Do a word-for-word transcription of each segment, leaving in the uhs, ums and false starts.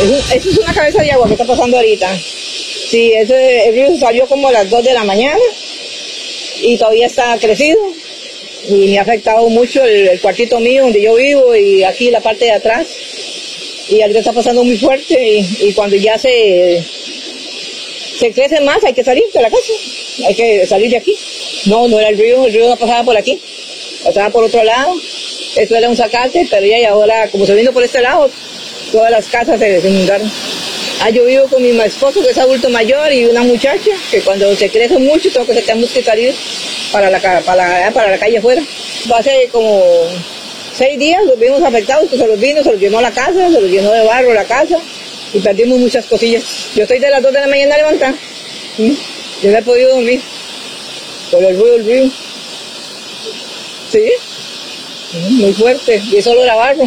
Es, eso es una cabeza de agua que está pasando ahorita. Sí, ese, el río salió como a las dos de la mañana y todavía está crecido y me ha afectado mucho el, el cuartito mío donde yo vivo y aquí la parte de atrás. Y ahorita está pasando muy fuerte y, y cuando ya se, se crece más hay que salir de la casa, hay que salir de aquí. No, no era el río, el río no pasaba por aquí, pasaba por otro lado. Eso era un zacate, pero ya y ahora como se vino por este lado, todas las casas se, se inundaron. Ah, yo vivo con mi esposo que es adulto mayor y una muchacha que cuando se crece mucho tengo que, tenemos que salir para la, para, la, para la calle afuera. Hace como seis días los vimos afectados, que se los vino, se los llenó la casa, se los llenó de barro la casa y perdimos muchas cosillas. Yo estoy de las dos de la mañana levantada, ¿sí? Yo no he podido dormir por el ruido del río. Sí, muy fuerte y eso lo era barro.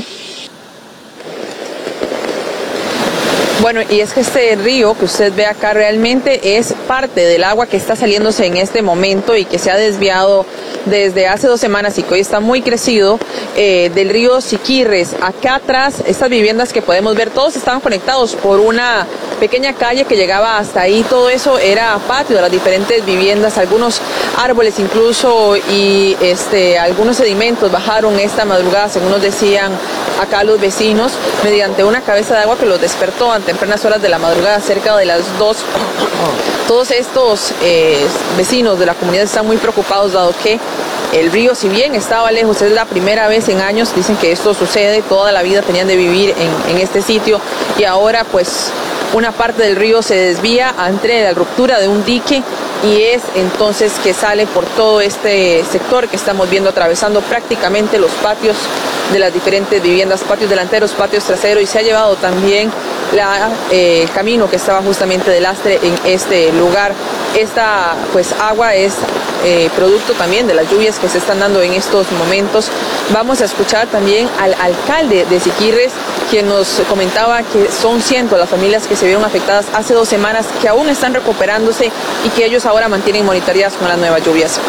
Bueno, y es que este río que usted ve acá realmente es parte del agua que está saliéndose en este momento y que se ha desviado desde hace dos semanas y que hoy está muy crecido, eh, del río Siquirres. Acá atrás, estas viviendas que podemos ver, todos estaban conectados por una pequeña calle que llegaba hasta ahí. Todo eso era patio de las diferentes viviendas, algunos árboles incluso y este, algunos sedimentos bajaron esta madrugada, según nos decían acá los vecinos, mediante una cabeza de agua que los despertó a tempranas horas de la madrugada, cerca de las dos. Todos estos eh, vecinos de la comunidad están muy preocupados, dado que el río, si bien estaba lejos, es la primera vez en años, dicen que esto sucede, toda la vida tenían de vivir en, en este sitio y ahora pues una parte del río se desvía ante la ruptura de un dique y es entonces que sale por todo este sector que estamos viendo, atravesando prácticamente los patios de las diferentes viviendas, patios delanteros, patios traseros, y se ha llevado también la, eh, el camino que estaba justamente de lastre en este lugar. Esta pues agua es eh, producto también de las lluvias que se están dando en estos momentos. Vamos a escuchar también al alcalde de Siquirres, quien nos comentaba que son cientos las familias que se vieron afectadas hace dos semanas, que aún están recuperándose y que ellos ahora mantienen monitoreadas con las nuevas lluvias.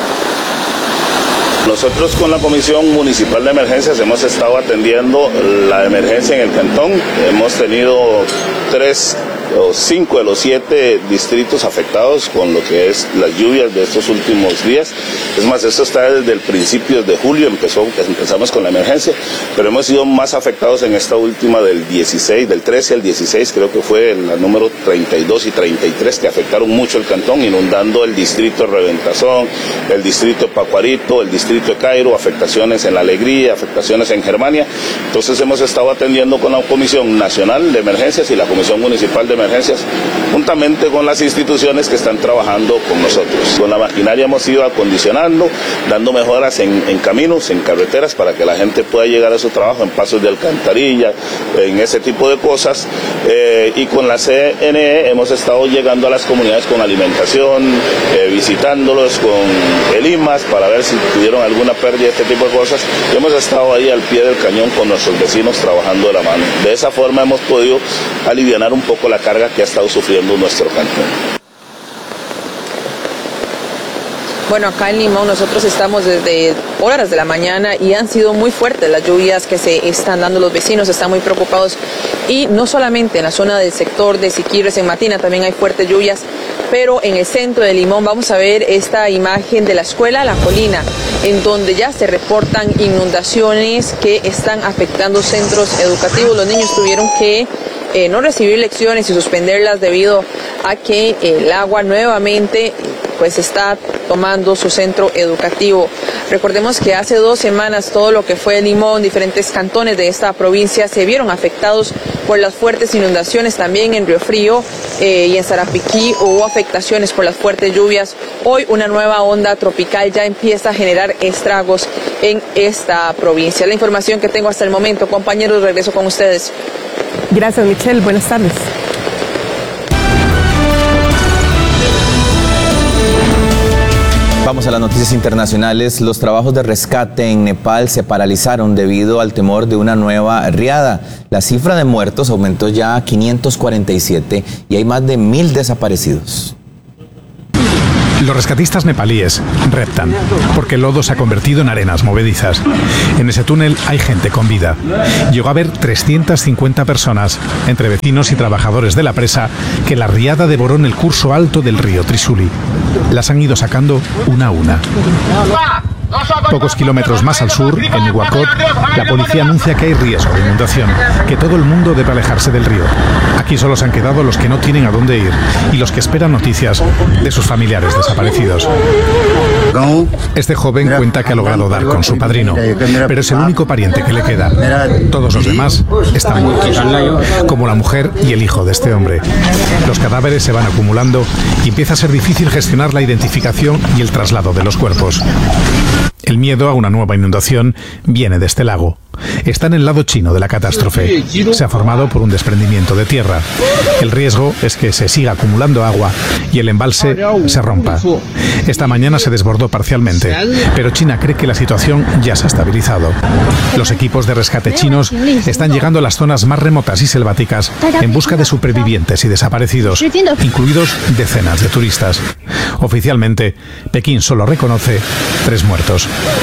Nosotros con la Comisión Municipal de Emergencias hemos estado atendiendo la emergencia en el cantón. Hemos tenido tres o cinco de los siete distritos afectados con lo que es las lluvias de estos últimos días. Es más, esto está desde el principio de julio, empezó, empezamos con la emergencia, pero hemos sido más afectados en esta última del dieciséis, del trece al dieciséis, creo que fue la número treinta y dos y treinta y tres, que afectaron mucho el cantón, inundando el distrito de Reventazón, el distrito de Pacuarito, el distrito de Cairo, afectaciones en La Alegría, afectaciones en Germania. Entonces hemos estado atendiendo con la Comisión Nacional de Emergencias y la Comisión Municipal de Emergencias, juntamente con las instituciones que están trabajando con nosotros. Con la maquinaria hemos ido acondicionando, dando mejoras en, en caminos, en carreteras, para que la gente pueda llegar a su trabajo, en pasos de alcantarilla, en ese tipo de cosas. Eh, y con la C N E hemos estado llegando a las comunidades con alimentación, eh, visitándolos con el I M A S para ver si tuvieron alguna pérdida, este tipo de cosas. Y hemos estado ahí al pie del cañón con nuestros vecinos trabajando de la mano. De esa forma hemos podido alivianar un poco la carga que ha estado sufriendo nuestro cantón. Bueno, acá en Limón nosotros estamos desde horas de la mañana y han sido muy fuertes las lluvias que se están dando. Los vecinos están muy preocupados y no solamente en la zona del sector de Siquirres, en Matina también hay fuertes lluvias, pero en el centro de Limón vamos a ver esta imagen de la escuela La Colina, en donde ya se reportan inundaciones que están afectando centros educativos. Los niños tuvieron que eh, no recibir lecciones y suspenderlas debido a que el agua nuevamente pues está tomando su centro educativo. Recordemos que hace dos semanas todo lo que fue Limón, diferentes cantones de esta provincia se vieron afectados por las fuertes inundaciones. También en Río Frío eh, y en Sarapiquí hubo afectaciones por las fuertes lluvias. Hoy una nueva onda tropical ya empieza a generar estragos en esta provincia. La información que tengo hasta el momento, compañeros, regreso con ustedes. Gracias, Michelle. Buenas tardes. Vamos a las noticias internacionales. Los trabajos de rescate en Nepal se paralizaron debido al temor de una nueva riada. La cifra de muertos aumentó ya a quinientos cuarenta y siete y hay más de mil desaparecidos. Los rescatistas nepalíes reptan, porque el lodo se ha convertido en arenas movedizas. En ese túnel hay gente con vida. Llegó a haber trescientas cincuenta personas, entre vecinos y trabajadores de la presa, que la riada devoró en el curso alto del río Trisuli. Las han ido sacando una a una. Pocos kilómetros más al sur, en Nuwakot, la policía anuncia que hay riesgo de inundación, que todo el mundo debe alejarse del río. Aquí solo se han quedado los que no tienen a dónde ir y los que esperan noticias de sus familiares desaparecidos. Este joven cuenta que ha logrado dar con su padrino, pero es el único pariente que le queda. Todos los demás están muertos, como la mujer y el hijo de este hombre. Los cadáveres se van acumulando y empieza a ser difícil gestionar la identificación y el traslado de los cuerpos. El miedo a una nueva inundación viene de este lago. Está en el lado chino de la catástrofe. Se ha formado por un desprendimiento de tierra. El riesgo es que se siga acumulando agua y el embalse se rompa. Esta mañana se desbordó parcialmente, pero China cree que la situación ya se ha estabilizado. Los equipos de rescate chinos están llegando a las zonas más remotas y selváticas en busca de supervivientes y desaparecidos, incluidos decenas de turistas. Oficialmente, Pekín solo reconoce tres muertos.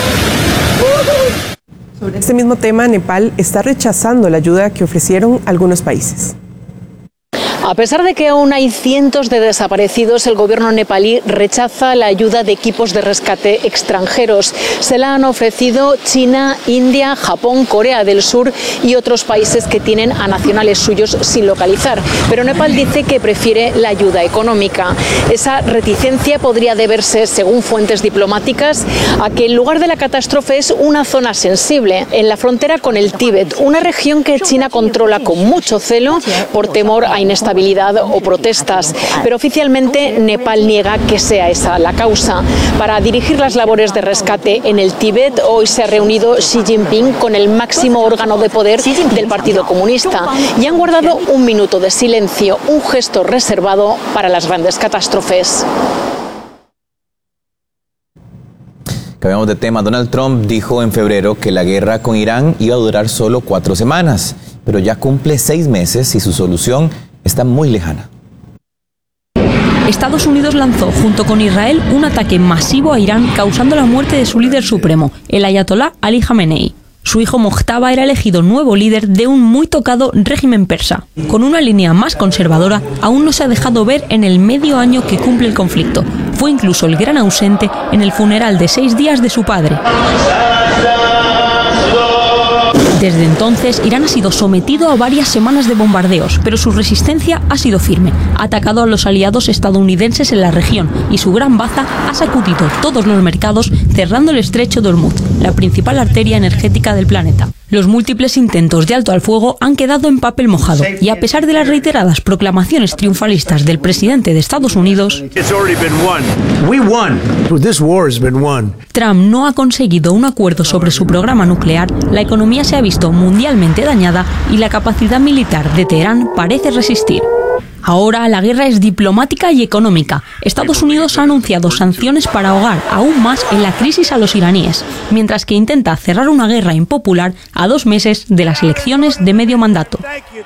Sobre este mismo tema, Nepal está rechazando la ayuda que ofrecieron algunos países. A pesar de que aún hay cientos de desaparecidos, el gobierno nepalí rechaza la ayuda de equipos de rescate extranjeros. Se la han ofrecido China, India, Japón, Corea del Sur y otros países que tienen a nacionales suyos sin localizar. Pero Nepal dice que prefiere la ayuda económica. Esa reticencia podría deberse, según fuentes diplomáticas, a que el lugar de la catástrofe es una zona sensible, en la frontera con el Tíbet, una región que China controla con mucho celo por temor a inestabilidad o protestas, pero oficialmente Nepal niega que sea esa la causa. Para dirigir las labores de rescate en el Tíbet, hoy se ha reunido Xi Jinping con el máximo órgano de poder del Partido Comunista y han guardado un minuto de silencio, un gesto reservado para las grandes catástrofes. Cambiamos de tema. Donald Trump dijo en febrero que la guerra con Irán iba a durar solo cuatro semanas, pero ya cumple seis meses y su solución está muy lejana. Estados Unidos lanzó junto con Israel un ataque masivo a Irán, causando la muerte de su líder supremo, el ayatolá Ali Jamenei. Su hijo Mojtaba era elegido nuevo líder de un muy tocado régimen persa. Con una línea más conservadora, aún no se ha dejado ver en el medio año que cumple el conflicto. Fue incluso el gran ausente en el funeral de seis días de su padre. Desde entonces, Irán ha sido sometido a varias semanas de bombardeos, pero su resistencia ha sido firme. Ha atacado a los aliados estadounidenses en la región y su gran baza ha sacudido todos los mercados, cerrando el estrecho de Hormuz, la principal arteria energética del planeta. Los múltiples intentos de alto al fuego han quedado en papel mojado y a pesar de las reiteradas proclamaciones triunfalistas del presidente de Estados Unidos, Trump no ha conseguido un acuerdo sobre su programa nuclear, la economía se ha visto mundialmente dañada y la capacidad militar de Teherán parece resistir. Ahora la guerra es diplomática y económica. Estados Unidos ha anunciado sanciones para ahogar aún más en la crisis a los iraníes, mientras que intenta cerrar una guerra impopular a dos meses de las elecciones de medio mandato.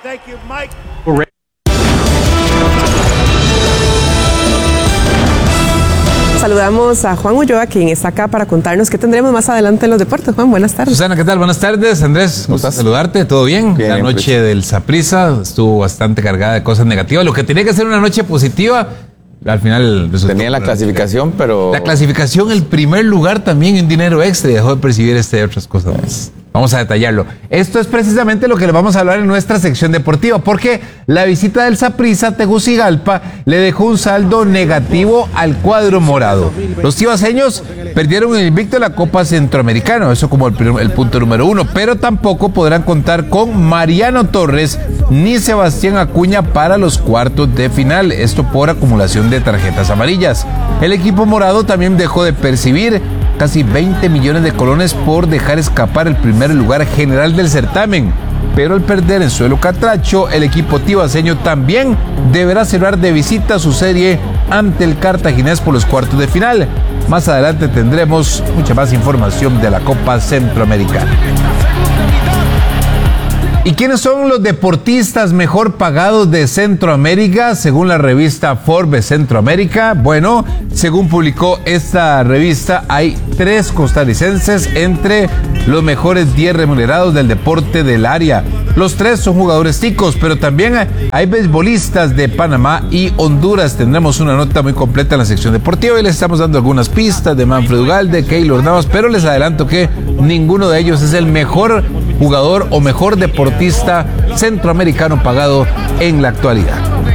Saludamos a Juan Ulloa, quien está acá para contarnos qué tendremos más adelante en los deportes. Juan, buenas tardes. Susana, ¿qué tal? Buenas tardes. Andrés, gusto saludarte. ¿Todo bien? bien La noche bien. del Saprissa estuvo bastante cargada de cosas negativas. Lo que tenía que ser una noche positiva, al final resultó. Tenía la clasificación, pero... La clasificación, el primer lugar también en dinero extra y dejó de percibir este otras cosas más. Vamos a detallarlo. Esto es precisamente lo que le vamos a hablar en nuestra sección deportiva, porque la visita del Saprissa a Tegucigalpa le dejó un saldo negativo al cuadro morado. Los tibaseños perdieron el invicto de la Copa Centroamericana, eso como el, el punto número uno, pero tampoco podrán contar con Mariano Torres ni Sebastián Acuña para los cuartos de final, esto por acumulación de tarjetas amarillas. El equipo morado también dejó de percibir casi veinte millones de colones por dejar escapar el primer lugar general del certamen. Pero al perder en suelo catracho, el equipo tibaseño también deberá cerrar de visita su serie ante el cartaginés por los cuartos de final. Más adelante tendremos mucha más información de la Copa Centroamericana. ¿Y quiénes son los deportistas mejor pagados de Centroamérica según la revista Forbes Centroamérica? Bueno, según publicó esta revista, hay tres costarricenses entre los mejores diez remunerados del deporte del área. Los tres son jugadores ticos, pero también hay, hay beisbolistas de Panamá y Honduras. Tendremos una nota muy completa en la sección deportiva y les estamos dando algunas pistas de Manfred Ugalde, Keylor Navas, pero les adelanto que ninguno de ellos es el mejor jugador o mejor deportista centroamericano pagado en la actualidad.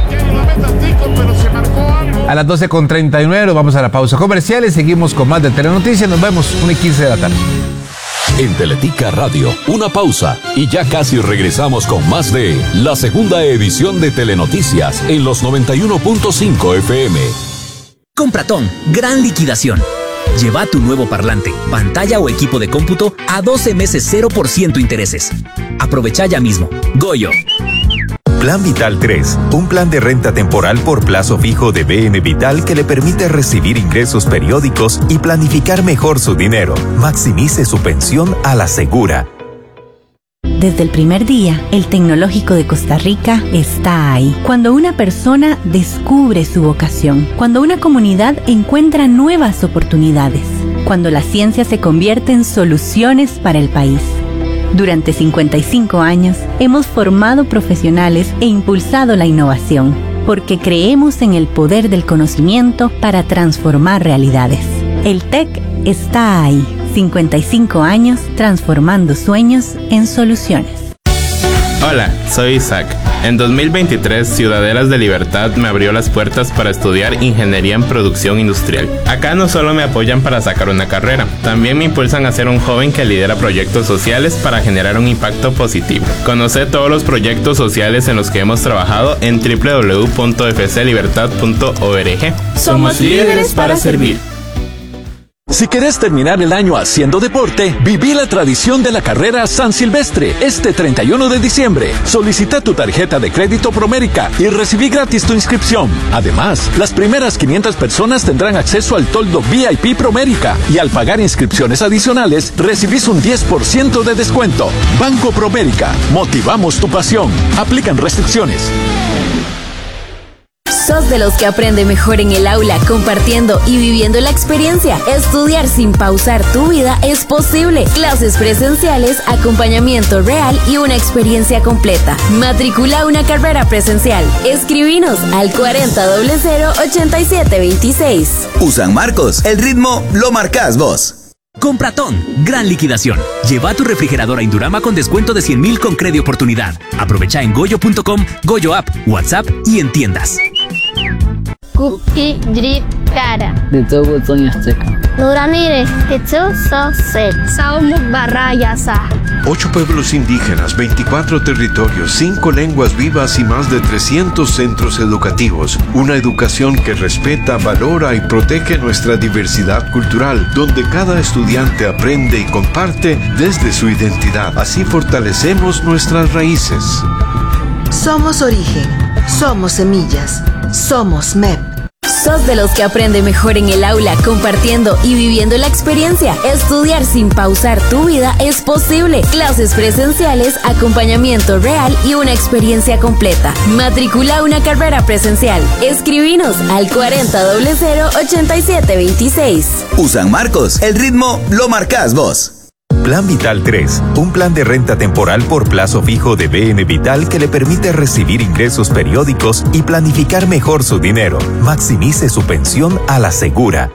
A las doce con treinta y nueve vamos a la pausa comercial y seguimos con más de Telenoticias. Nos vemos una y quince de la tarde. En Teletica Radio, una pausa y ya casi regresamos con más de la segunda edición de Telenoticias en los noventa y uno punto cinco F M. Compratón, gran liquidación. Lleva tu nuevo parlante, pantalla o equipo de cómputo a doce meses cero por ciento intereses. Aprovecha ya mismo. Goyo. Plan Vital tres, un plan de renta temporal por plazo fijo de B M Vital que le permite recibir ingresos periódicos y planificar mejor su dinero. Maximice su pensión a la segura. Desde el primer día, el Tecnológico de Costa Rica está ahí. Cuando una persona descubre su vocación, cuando una comunidad encuentra nuevas oportunidades, cuando la ciencia se convierte en soluciones para el país. Durante cincuenta y cinco años, hemos formado profesionales e impulsado la innovación, porque creemos en el poder del conocimiento para transformar realidades. El TEC está ahí. cincuenta y cinco años transformando sueños en soluciones. Hola, soy Isaac. En dos mil veintitrés, Ciudadelas de Libertad me abrió las puertas para estudiar Ingeniería en Producción Industrial. Acá no solo me apoyan para sacar una carrera, también me impulsan a ser un joven que lidera proyectos sociales para generar un impacto positivo. Conoce todos los proyectos sociales en los que hemos trabajado en doble u doble u doble u punto f c libertad punto org. Somos líderes para servir. Si querés terminar el año haciendo deporte, viví la tradición de la carrera San Silvestre este treinta y uno de diciembre. Solicita tu tarjeta de crédito Promérica y recibí gratis tu inscripción. Además, las primeras quinientas personas tendrán acceso al toldo V I P Promérica y al pagar inscripciones adicionales, recibís un diez por ciento de descuento. Banco Promérica, motivamos tu pasión. Aplican restricciones. ¿Sos de los que aprende mejor en el aula, compartiendo y viviendo la experiencia? Estudiar sin pausar tu vida es posible. Clases presenciales, acompañamiento real y una experiencia completa. Matricula una carrera presencial. Escribinos al cuarenta cero cero ochenta y siete veintiséis. Usan Marcos, el ritmo lo marcás vos. Compratón, gran liquidación. Lleva tu refrigeradora Indurama con descuento de cien mil con crédito oportunidad. Aprovecha en goyo punto com, Goyo App, WhatsApp y en tiendas. Cookie Drip Cara. De todo Toño Azteca. Nuranire, Hetsuso Set. Saumu Barrayasa. Ocho pueblos indígenas, veinticuatro territorios, cinco lenguas vivas y más de trescientos centros educativos. Una educación que respeta, valora y protege nuestra diversidad cultural, donde cada estudiante aprende y comparte desde su identidad. Así fortalecemos nuestras raíces. Somos origen, somos semillas, somos M E P. ¿Sos de los que aprende mejor en el aula, compartiendo y viviendo la experiencia? Estudiar sin pausar tu vida es posible. Clases presenciales, acompañamiento real y una experiencia completa. Matricula una carrera presencial. Escribinos al cuarenta cero cero ochenta y siete veintiséis. Usan Marcos, el ritmo lo marcás vos. Plan Vital tres, un plan de renta temporal por plazo fijo de B M Vital que le permite recibir ingresos periódicos y planificar mejor su dinero. Maximice su pensión a la segura.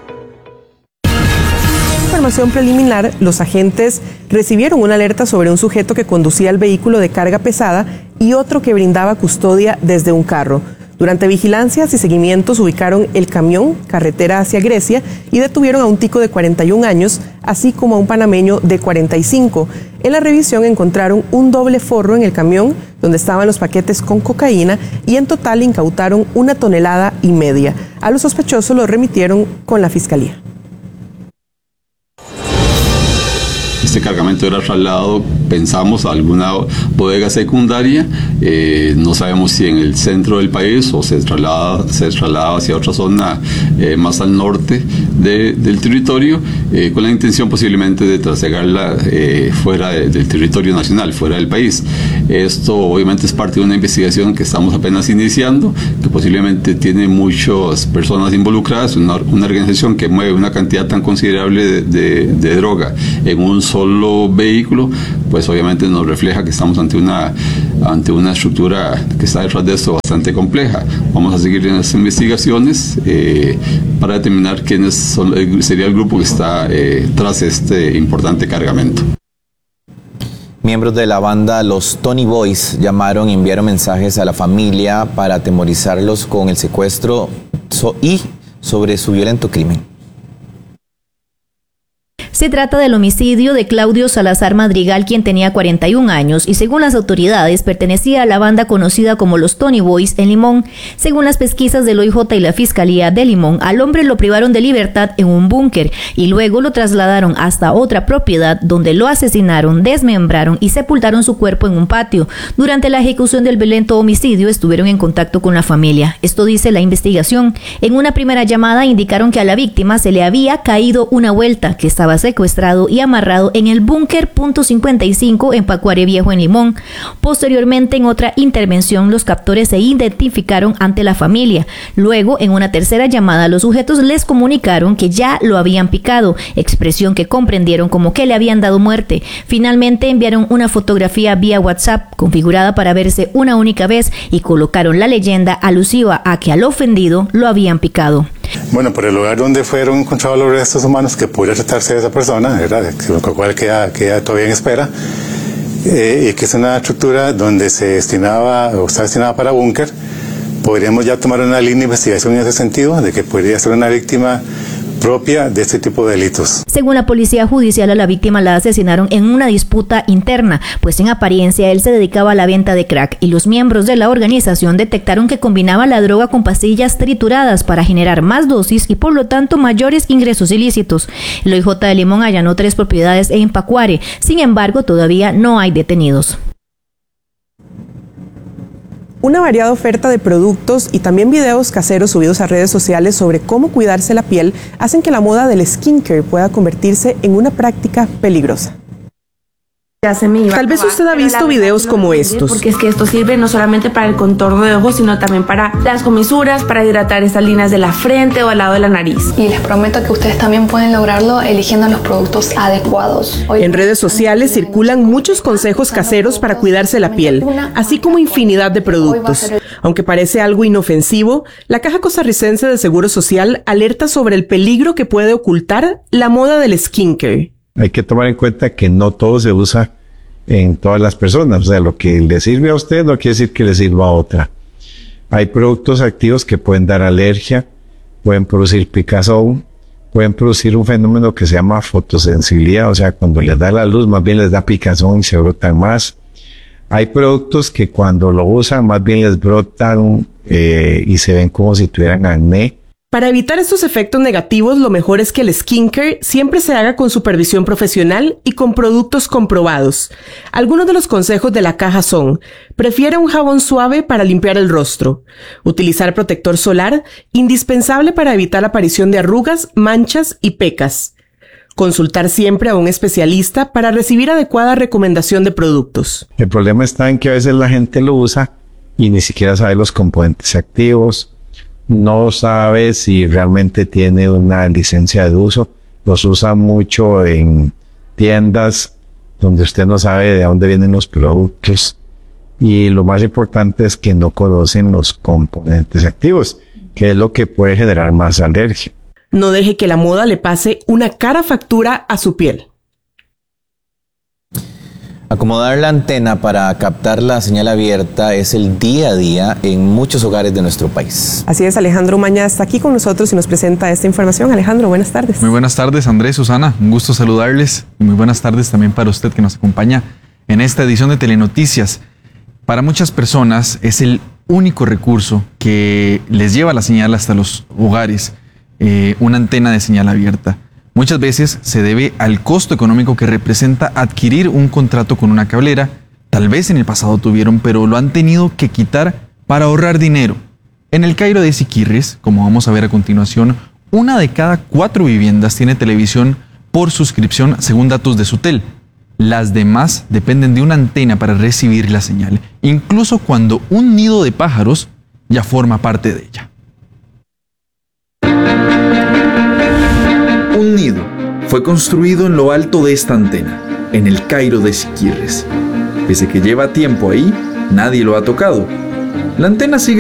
Información preliminar, los agentes recibieron una alerta sobre un sujeto que conducía el vehículo de carga pesada y otro que brindaba custodia desde un carro. Durante vigilancias y seguimientos ubicaron el camión, carretera hacia Grecia, y detuvieron a un tico de cuarenta y un años, así como a un panameño de cuarenta y cinco. En la revisión encontraron un doble forro en el camión donde estaban los paquetes con cocaína y en total incautaron una tonelada y media. A los sospechosos los remitieron con la fiscalía. este cargamento era trasladado, pensamos, a alguna bodega secundaria. Eh, no sabemos si en el centro del país o se traslada, se traslada hacia otra zona eh, más al norte de, del territorio, eh, con la intención posiblemente de trasladarla eh, fuera de, del territorio nacional, fuera del país. Esto obviamente es parte de una investigación que estamos apenas iniciando, que posiblemente tiene muchas personas involucradas, una, una organización que mueve una cantidad tan considerable de, de, de droga en un solo vehículo, pues obviamente nos refleja que estamos ante una, ante una estructura que está detrás de esto bastante compleja. Vamos a seguir en las investigaciones eh, para determinar quiénes son, sería el grupo que está eh, tras este importante cargamento. Miembros de la banda Los Tony Boys llamaron y enviaron mensajes a la familia para atemorizarlos con el secuestro y sobre su violento crimen. Se trata del homicidio de Claudio Salazar Madrigal, quien tenía cuarenta y un años y según las autoridades pertenecía a la banda conocida como los Tony Boys en Limón. Según las pesquisas del O I J y la Fiscalía de Limón, al hombre lo privaron de libertad en un búnker y luego lo trasladaron hasta otra propiedad donde lo asesinaron, desmembraron y sepultaron su cuerpo en un patio. Durante la ejecución del violento homicidio estuvieron en contacto con la familia. Esto dice la investigación. En una primera llamada indicaron que a la víctima se le había caído una vuelta, que estaba secuestrado y amarrado en el búnker punto cincuenta y cinco en Pacuare Viejo en Limón. Posteriormente, en otra intervención, los captores se identificaron ante la familia. Luego, en una tercera llamada, los sujetos les comunicaron que ya lo habían picado, expresión que comprendieron como que le habían dado muerte. Finalmente, enviaron una fotografía vía WhatsApp configurada para verse una única vez y colocaron la leyenda alusiva a que al ofendido lo habían picado. Bueno, por el lugar donde fueron encontrados los restos humanos, que podría tratarse de esa persona, ¿verdad? Con lo cual queda, queda todavía en espera, eh, y que es una estructura donde se destinaba o está destinada para búnker, podríamos ya tomar una línea de investigación en ese sentido, de que podría ser una víctima propia de este tipo de delitos. Según la policía judicial, a la víctima la asesinaron en una disputa interna, pues en apariencia él se dedicaba a la venta de crack y los miembros de la organización detectaron que combinaba la droga con pastillas trituradas para generar más dosis y por lo tanto mayores ingresos ilícitos. El O I J de Limón allanó tres propiedades en Pacuare, sin embargo todavía no hay detenidos. Una variada oferta de productos y también videos caseros subidos a redes sociales sobre cómo cuidarse la piel hacen que la moda del skincare pueda convertirse en una práctica peligrosa. Tal vez usted ha visto videos como estos. Porque es que esto sirve no solamente para el contorno de ojos, sino también para las comisuras, para hidratar estas líneas de la frente o al lado de la nariz. Y les prometo que ustedes también pueden lograrlo eligiendo los productos adecuados. Hoy en redes sociales circulan muchos consejos caseros para cuidarse la piel, así como infinidad de productos. Aunque parece algo inofensivo, la Caja Costarricense de Seguro Social alerta sobre el peligro que puede ocultar la moda del skincare. Hay que tomar en cuenta que no todo se usa en todas las personas. O sea, lo que le sirve a usted no quiere decir que le sirva a otra. Hay productos activos que pueden dar alergia, pueden producir picazón, pueden producir un fenómeno que se llama fotosensibilidad. O sea, cuando les da la luz, más bien les da picazón y se brotan más. Hay productos que cuando lo usan, más bien les brotan eh, y se ven como si tuvieran acné. Para evitar estos efectos negativos, lo mejor es que el skincare siempre se haga con supervisión profesional y con productos comprobados. Algunos de los consejos de la caja son: prefiere un jabón suave para limpiar el rostro, utilizar protector solar, indispensable para evitar la aparición de arrugas, manchas y pecas, consultar siempre a un especialista para recibir adecuada recomendación de productos. El problema está en que a veces la gente lo usa y ni siquiera sabe los componentes activos, no sabe si realmente tiene una licencia de uso, los usa mucho en tiendas donde usted no sabe de dónde vienen los productos, y lo más importante es que no conocen los componentes activos, que es lo que puede generar más alergia. No deje que la moda le pase una cara factura a su piel. Acomodar la antena para captar la señal abierta es el día a día en muchos hogares de nuestro país. Así es, Alejandro Umaña está aquí con nosotros y nos presenta esta información. Alejandro, buenas tardes. Muy buenas tardes, Andrés, Susana, un gusto saludarles. Y muy buenas tardes también para usted que nos acompaña en esta edición de Telenoticias. Para muchas personas es el único recurso que les lleva la señal hasta los hogares, eh, una antena de señal abierta. Muchas veces se debe al costo económico que representa adquirir un contrato con una cablera. Tal vez en el pasado tuvieron, pero lo han tenido que quitar para ahorrar dinero. En el Cairo de Siquirres, como vamos a ver a continuación, una de cada cuatro viviendas tiene televisión por suscripción según datos de Sutel. Las demás dependen de una antena para recibir la señal, incluso cuando un nido de pájaros ya forma parte de ella. Un nido fue construido en lo alto de esta antena, en el Cairo de Siquirres. Pese que lleva tiempo ahí, nadie lo ha tocado. La antena sigue